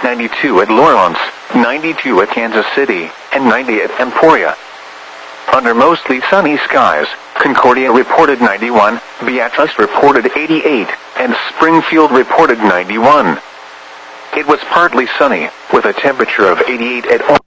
92 at Lawrence, 92 at Kansas City, and 90 at Emporia. Under mostly sunny skies, Concordia reported 91, Beatrice reported 88, and Springfield reported 91. It was partly sunny, with a temperature of 88 at